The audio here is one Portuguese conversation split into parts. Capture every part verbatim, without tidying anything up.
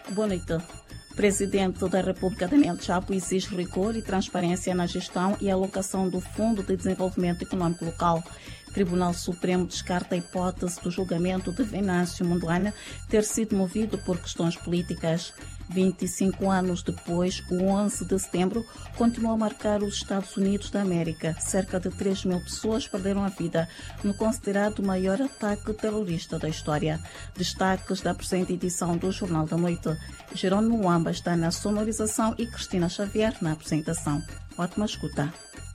Boa noite. O Presidente da República, Daniel Chapo, exige rigor e transparência na gestão e alocação do Fundo de Desenvolvimento Econômico Local. O Tribunal Supremo descarta a hipótese do julgamento de Venâncio Mondlane ter sido movido por questões políticas. vinte e cinco anos depois, o onze de setembro continua a marcar os Estados Unidos da América. Cerca de três mil pessoas perderam a vida no considerado maior ataque terrorista da história. Destaques da presente edição do Jornal da Noite. Jerônimo Wamba está na sonorização e Cristina Xavier na apresentação. Ótima escuta.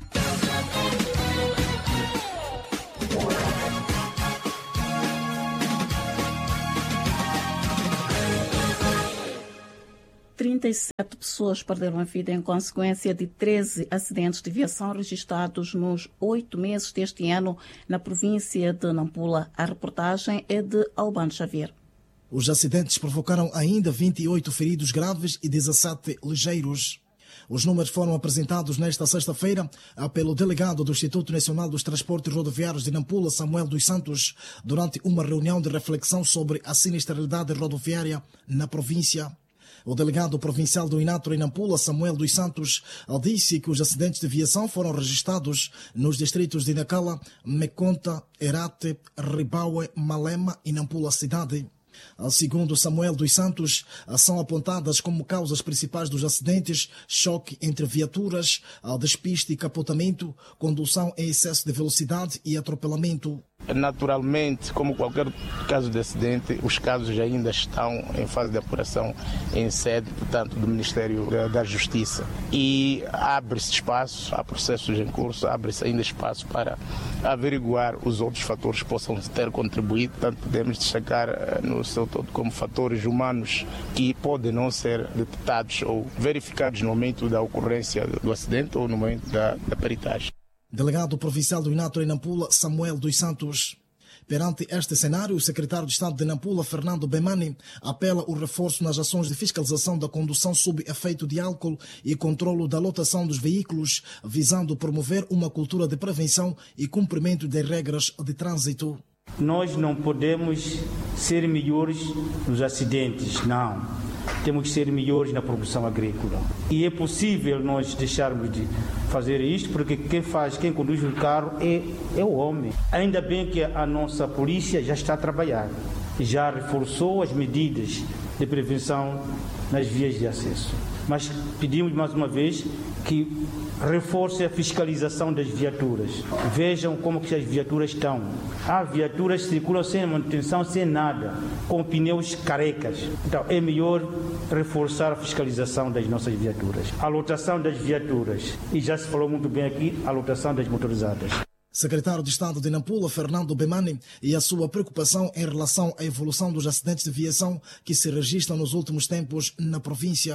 trinta e sete pessoas perderam a vida em consequência de treze acidentes de viação registrados nos oito meses deste ano na província de Nampula. A reportagem é de Albano Xavier. Os acidentes provocaram ainda vinte e oito feridos graves e dezassete ligeiros. Os números foram apresentados nesta sexta-feira pelo delegado do Instituto Nacional dos Transportes Rodoviários de Nampula, Samuel dos Santos, durante uma reunião de reflexão sobre a sinistralidade rodoviária na província. O delegado provincial do INATRO em Nampula, Samuel dos Santos, disse que os acidentes de viação foram registrados nos distritos de Nacala, Meconta, Herate, Ribaue, Malema e Nampula cidade. Segundo Samuel dos Santos, são apontadas como causas principais dos acidentes choque entre viaturas, despiste e capotamento, condução em excesso de velocidade e atropelamento. Naturalmente, como qualquer caso de acidente, os casos ainda estão em fase de apuração em sede, portanto, do Ministério da Justiça. E abre-se espaço, há processos em curso, abre-se ainda espaço para averiguar os outros fatores que possam ter contribuído. Portanto, podemos destacar no seu todo como fatores humanos que podem não ser detectados ou verificados no momento da ocorrência do acidente ou no momento da, da peritagem. Delegado provincial do INATRO em Nampula, Samuel dos Santos. Perante este cenário, o secretário de Estado de Nampula, Fernando Bemani, apela o reforço nas ações de fiscalização da condução sob efeito de álcool e controlo da lotação dos veículos, visando promover uma cultura de prevenção e cumprimento das regras de trânsito. Nós não podemos ser melhores nos acidentes, não. Temos que ser melhores na produção agrícola. E é possível nós deixarmos de fazer isto, porque quem faz, quem conduz o carro é, é o homem. Ainda bem que a nossa polícia já está a trabalhar, já reforçou as medidas de prevenção nas vias de acesso. Mas pedimos mais uma vez que reforce a fiscalização das viaturas. Vejam como que as viaturas estão. Há viaturas que circulam sem manutenção, sem nada, com pneus carecas. Então é melhor reforçar a fiscalização das nossas viaturas. A lotação das viaturas. E já se falou muito bem aqui, a lotação das motorizadas. Secretário de Estado de Nampula, Fernando Bemani, e a sua preocupação em relação à evolução dos acidentes de viação que se registram nos últimos tempos na província.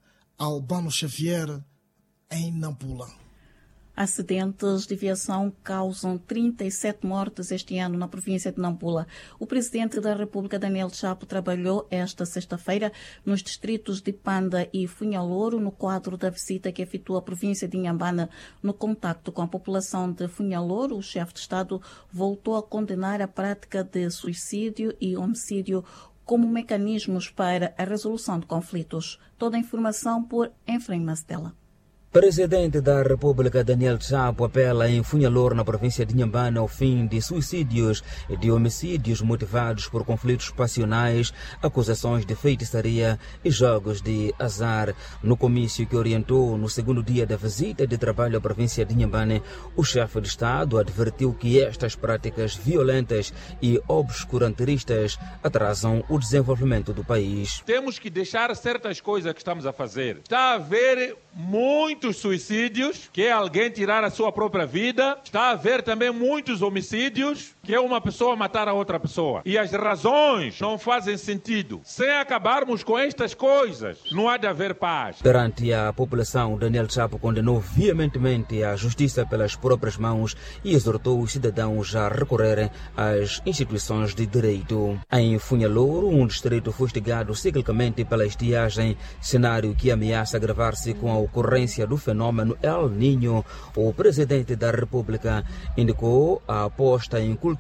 Albano Xavier, em Nampula. Acidentes de viação causam trinta e sete mortes este ano na província de Nampula. O Presidente da República, Daniel Chapo, trabalhou esta sexta-feira nos distritos de Panda e Funhalouro no quadro da visita que efetuou a província de Inhambane. No contacto com a população de Funhalouro, o chefe de Estado voltou a condenar a prática de suicídio e homicídio como mecanismos para a resolução de conflitos. Toda a informação por Efraim Mastela. Presidente da República Daniel Chapo apela em Funhalouro, na província de Inhambane, ao fim de suicídios e de homicídios motivados por conflitos passionais, acusações de feitiçaria e jogos de azar. No comício que orientou no segundo dia da visita de trabalho à província de Inhambane, o chefe de Estado advertiu que estas práticas violentas e obscurantistas atrasam o desenvolvimento do país. Temos que deixar certas coisas que estamos a fazer. Está a haver muito muitos suicídios, que é alguém tirar a sua própria vida. Está a haver também muitos homicídios, que é uma pessoa matar a outra pessoa. E as razões não fazem sentido. Sem acabarmos com estas coisas, não há de haver paz. Perante a população, Daniel Chapo condenou veementemente a justiça pelas próprias mãos e exortou os cidadãos a recorrerem às instituições de direito. Em Funhalouro, um distrito fustigado ciclicamente pela estiagem, cenário que ameaça agravar-se com a ocorrência do fenômeno El Niño, o Presidente da República indicou a aposta em cultura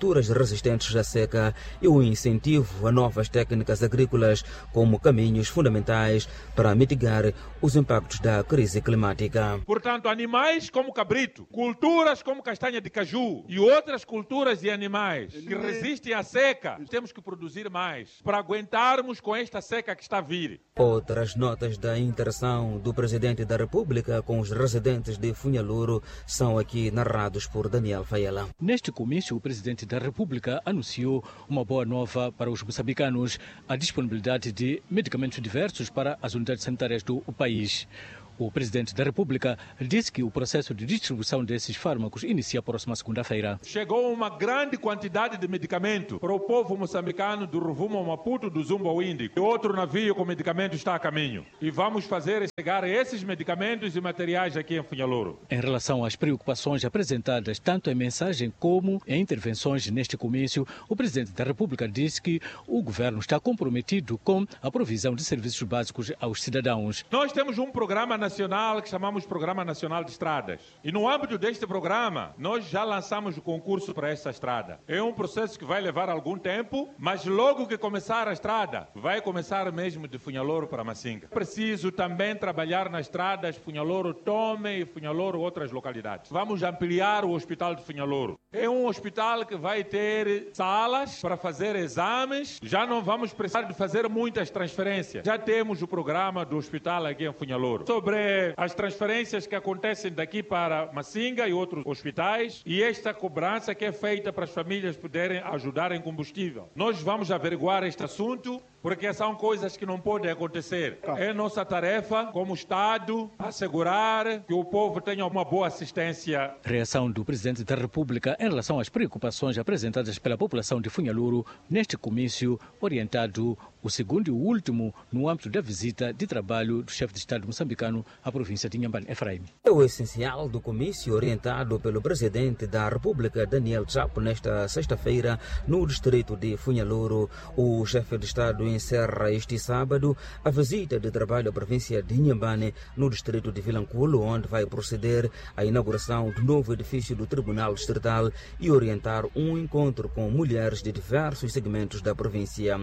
culturas resistentes à seca e o incentivo a novas técnicas agrícolas como caminhos fundamentais para mitigar os impactos da crise climática. Portanto, animais como cabrito, culturas como castanha de caju e outras culturas de animais que resistem à seca, temos que produzir mais para aguentarmos com esta seca que está a vir. Outras notas da interação do Presidente da República com os residentes de Funhaluro são aqui narrados por Daniel Faiela. Neste comício, o Presidente da República anunciou uma boa nova para os moçambicanos, a disponibilidade de medicamentos diversos para as unidades sanitárias do país. O Presidente da República disse que o processo de distribuição desses fármacos inicia a próxima segunda-feira. Chegou uma grande quantidade de medicamento para o povo moçambicano do Rovuma ao Maputo, do Zumba ao Índico. Outro navio com medicamentos está a caminho. E vamos fazer chegar esses medicamentos e materiais aqui em Funhaluro. Em relação às preocupações apresentadas tanto em mensagem como em intervenções neste comício, o Presidente da República disse que o governo está comprometido com a provisão de serviços básicos aos cidadãos. Nós temos um programa nacional que chamamos Programa Nacional de Estradas. E no âmbito deste programa, nós já lançamos o concurso para esta estrada. É um processo que vai levar algum tempo, mas logo que começar a estrada, vai começar mesmo de Funhaloro para Masinga. Preciso também trabalhar nas estradas Funhaloro Tome e Funhaloro outras localidades. Vamos ampliar o Hospital de Funhaloro. É um hospital que vai ter salas para fazer exames. Já não vamos precisar de fazer muitas transferências. Já temos o programa do hospital aqui em Funhaloro. Sobre as transferências que acontecem daqui para Masinga e outros hospitais e esta cobrança que é feita para as famílias poderem ajudar em combustível. Nós vamos averiguar este assunto porque são coisas que não podem acontecer. É nossa tarefa, como Estado, assegurar que o povo tenha uma boa assistência. Reação do Presidente da República em relação às preocupações apresentadas pela população de Funhaluro neste comício orientado, o segundo e o último, no âmbito da visita de trabalho do chefe de Estado moçambicano à província de Inhambane, Efraim. É o essencial do comício orientado pelo Presidente da República, Daniel Chapo, nesta sexta-feira, no distrito de Funhaluro. O chefe de Estado encerra este sábado a visita de trabalho à província de Inhambane, no distrito de Vilanculo, onde vai proceder à inauguração do novo edifício do Tribunal Distrital e orientar um encontro com mulheres de diversos segmentos da província.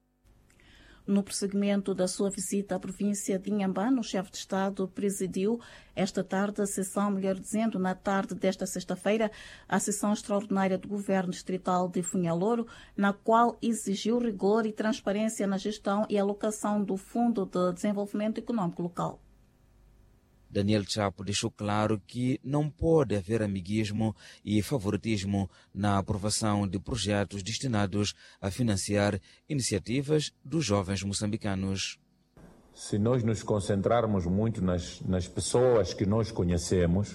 No prosseguimento da sua visita à província de Inhambane, o chefe de Estado presidiu esta tarde a sessão, melhor dizendo, na tarde desta sexta-feira, a sessão extraordinária do Governo Distrital de Funhaloro, na qual exigiu rigor e transparência na gestão e alocação do Fundo de Desenvolvimento Econômico Local. Daniel Chapo deixou claro que não pode haver amiguismo e favoritismo na aprovação de projetos destinados a financiar iniciativas dos jovens moçambicanos. Se nós nos concentrarmos muito nas, nas pessoas que nós conhecemos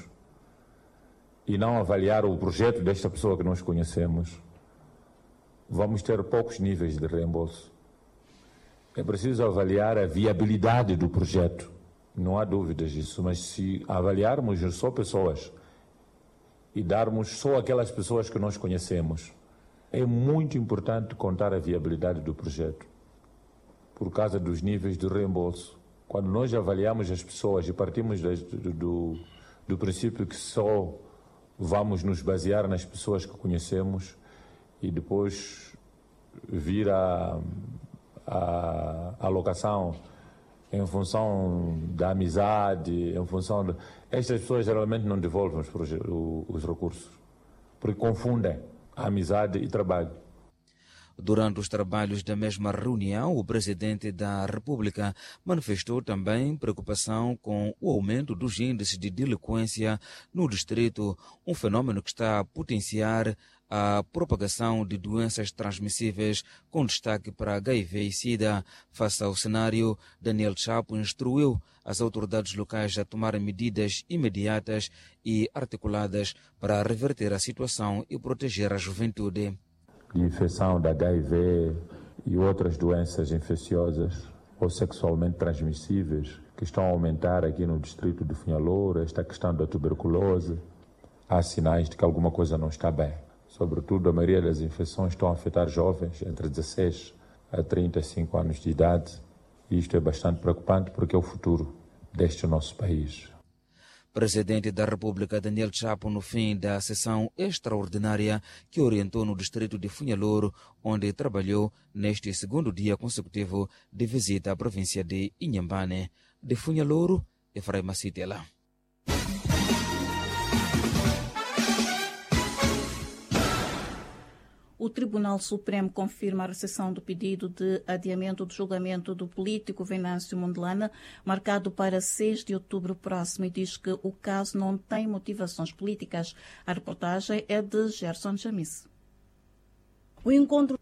e não avaliar o projeto desta pessoa que nós conhecemos, vamos ter poucos níveis de reembolso. É preciso avaliar a viabilidade do projeto. Não há dúvidas disso, mas se avaliarmos só pessoas e darmos só aquelas pessoas que nós conhecemos, é muito importante contar a viabilidade do projeto, por causa dos níveis de reembolso. Quando nós avaliamos as pessoas e partimos do, do, do princípio que só vamos nos basear nas pessoas que conhecemos e depois vir a, a, a alocação em função da amizade, em função de... Estas pessoas geralmente não devolvem os, os recursos, porque confundem a amizade e trabalho. Durante os trabalhos da mesma reunião, o Presidente da República manifestou também preocupação com o aumento dos índices de delinquência no distrito, um fenômeno que está a potenciar a propagação de doenças transmissíveis, com destaque para H I V e SIDA. Face ao cenário, Daniel Chapo instruiu as autoridades locais a tomarem medidas imediatas e articuladas para reverter a situação e proteger a juventude. De infecção da H I V e outras doenças infecciosas ou sexualmente transmissíveis que estão a aumentar aqui no distrito de Funhaloro, esta questão da tuberculose, há sinais de que alguma coisa não está bem. Sobretudo, a maioria das infecções estão a afetar jovens entre dezesseis a trinta e cinco anos de idade. E isto é bastante preocupante porque é o futuro deste nosso país. Presidente da República Daniel Chapo no fim da sessão extraordinária que orientou no distrito de Funhaloro, onde trabalhou neste segundo dia consecutivo de visita à província de Inhambane. De Funhaloro, Efraim Citela. O Tribunal Supremo confirma a recepção do pedido de adiamento do julgamento do político Venâncio Mondlane, marcado para seis de outubro próximo, e diz que o caso não tem motivações políticas. A reportagem é de Gerson Jamis. O encontro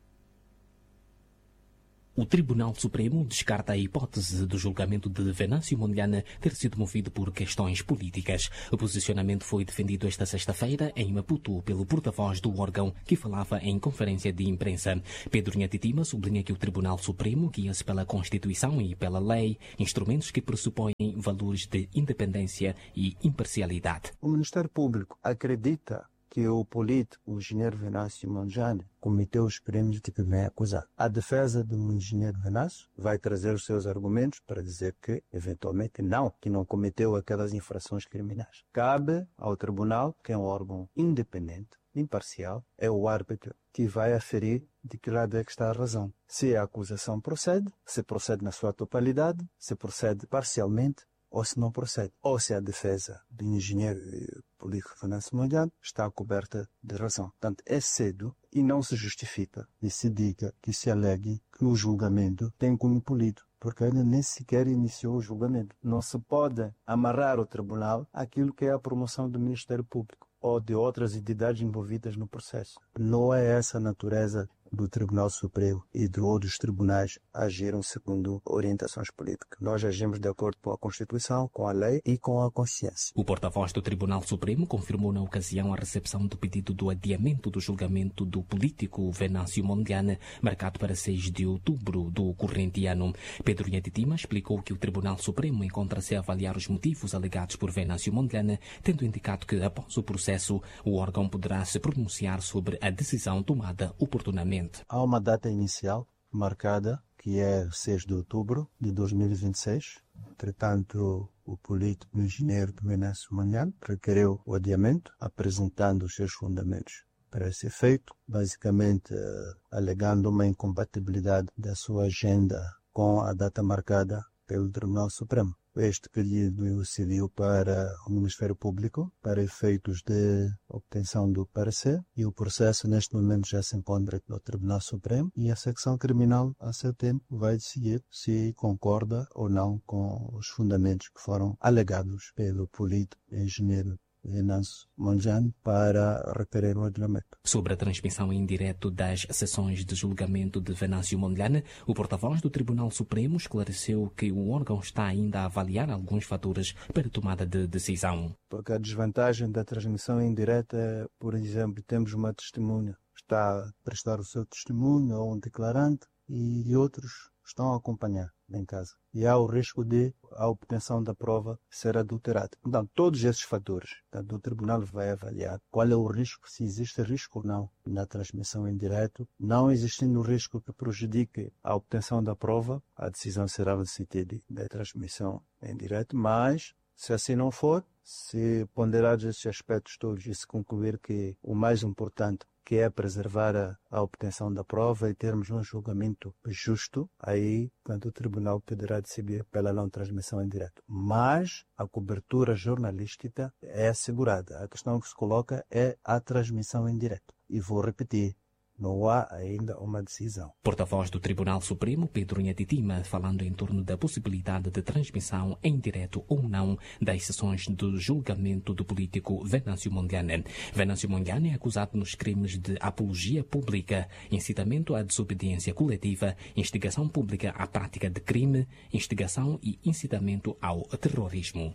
O Tribunal Supremo descarta a hipótese do julgamento de Venâncio Mondlane ter sido movido por questões políticas. O posicionamento foi defendido esta sexta-feira em Maputo pelo porta-voz do órgão, que falava em conferência de imprensa. Pedro Nhatitima sublinha que o Tribunal Supremo guia-se pela Constituição e pela lei, instrumentos que pressupõem valores de independência e imparcialidade. O Ministério Público acredita que o político, o engenheiro Venâncio Mondlane, cometeu os crimes de que vem acusado. A defesa do engenheiro Venâncio vai trazer os seus argumentos para dizer que, eventualmente, não, que não cometeu aquelas infrações criminais. Cabe ao tribunal, que é um órgão independente, imparcial, é o árbitro que vai aferir de que lado é que está a razão. Se a acusação procede, se procede na sua totalidade, se procede parcialmente, ou se não procede, ou se a defesa do engenheiro político Venâncio Mondlane está coberta de razão. Portanto, é cedo e não se justifica e se diga que se alegue que o julgamento tem cunho político, porque ainda nem sequer iniciou o julgamento. Não se pode amarrar o tribunal àquilo que é a promoção do Ministério Público ou de outras entidades envolvidas no processo. Não é essa a natureza do Tribunal Supremo e de outros tribunais agiram segundo orientações políticas. Nós agimos de acordo com a Constituição, com a lei e com a consciência. O porta-voz do Tribunal Supremo confirmou na ocasião a recepção do pedido do adiamento do julgamento do político Venâncio Mondlane, marcado para seis de outubro do corrente ano. Pedro Nhatitima explicou que o Tribunal Supremo encontra-se a avaliar os motivos alegados por Venâncio Mondlane, tendo indicado que, após o processo, o órgão poderá se pronunciar sobre a decisão tomada oportunamente. Há uma data inicial marcada, que é seis de outubro de dois mil e vinte e seis. Entretanto, o político engenheiro Venâncio Mondlane requereu o adiamento, apresentando os seus fundamentos para esse efeito, basicamente uh, alegando uma incompatibilidade da sua agenda com a data marcada pelo Tribunal Supremo. Este pedido serviu para o Ministério Público para efeitos de obtenção do parecer e o processo neste momento já se encontra no Tribunal Supremo e a secção criminal a seu tempo vai decidir se concorda ou não com os fundamentos que foram alegados pelo político engenheiro Venâncio Mondlane para requerer o adiamento. Sobre a transmissão em direto das sessões de julgamento de Venâncio Mondlane, o porta-voz do Tribunal Supremo esclareceu que o órgão está ainda a avaliar alguns fatores para tomada de decisão. Porque a desvantagem da transmissão em direto é, por exemplo, temos uma testemunha que está a prestar o seu testemunho ou um declarante e outros estão a acompanhar em casa. E há o risco de a obtenção da prova ser adulterada. Então, todos esses fatores, portanto, o tribunal vai avaliar qual é o risco, se existe risco ou não na transmissão em direto. Não existindo risco que prejudique a obtenção da prova, a decisão será no sentido da transmissão em direto, mas, se assim não for, se ponderados esses aspectos todos e se concluir que o mais importante, que é preservar a, a obtenção da prova e termos um julgamento justo, aí, quando o tribunal poderá decidir pela não transmissão em direto. Mas a cobertura jornalística é assegurada. A questão que se coloca é a transmissão em direto. E vou repetir, não há ainda uma decisão. Porta-voz do Tribunal Supremo, Pedro Nhatitima, falando em torno da possibilidade de transmissão em direto ou não das sessões do julgamento do político Venâncio Mondlane. Venâncio Mondlane é acusado nos crimes de apologia pública, incitamento à desobediência coletiva, instigação pública à prática de crime, instigação e incitamento ao terrorismo.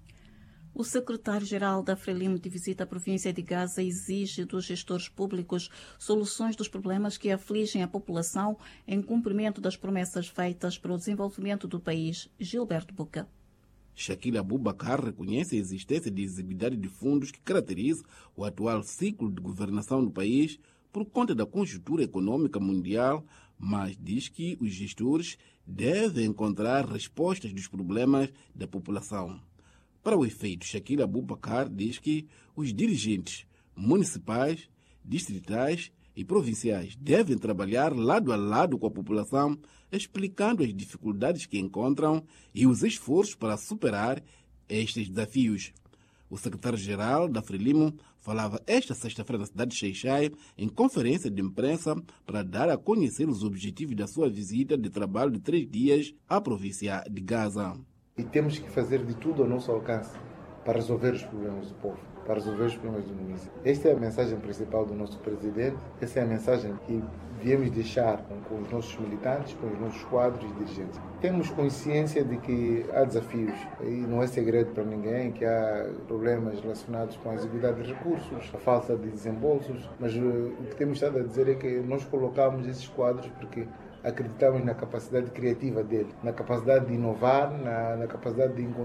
O secretário-geral da Frelimo, de visita à província de Gaza, exige dos gestores públicos soluções dos problemas que afligem a população em cumprimento das promessas feitas para o desenvolvimento do país. Gilberto Buca. Shakil Abubakar reconhece a existência de exiguidade de fundos que caracteriza o atual ciclo de governação do país por conta da conjuntura econômica mundial, mas diz que os gestores devem encontrar respostas dos problemas da população. Para o efeito, Shakil Abubakar diz que os dirigentes municipais, distritais e provinciais devem trabalhar lado a lado com a população, explicando as dificuldades que encontram e os esforços para superar estes desafios. O secretário-geral da Frelimo falava esta sexta-feira na cidade de Xai-Xai em conferência de imprensa para dar a conhecer os objetivos da sua visita de trabalho de três dias à província de Gaza. E temos que fazer de tudo ao nosso alcance para resolver os problemas do povo, para resolver os problemas do município. Esta é a mensagem principal do nosso presidente, essa é a mensagem que viemos deixar com os nossos militantes, com os nossos quadros e dirigentes. Temos consciência de que há desafios, e não é segredo para ninguém que há problemas relacionados com a exiguidade de recursos, a falta de desembolsos, mas o que temos estado a dizer é que nós colocamos esses quadros porque acreditamos na capacidade criativa dele, na capacidade de inovar, na, na capacidade de encontrar